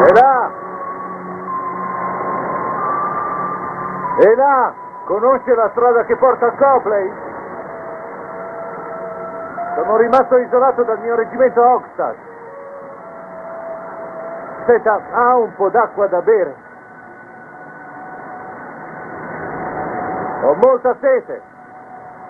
E là! E là! Conosce la strada che porta a Copley? Sono rimasto isolato dal mio reggimento a Oxford. Aspetta, ha un po' d'acqua da bere. Ho molta sete.